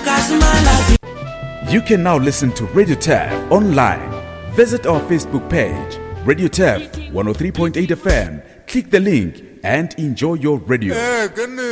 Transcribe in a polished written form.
You can now listen to Radio Turf online. Visit our Facebook page, Radio Turf 103.8 FM. Click the link and enjoy your radio.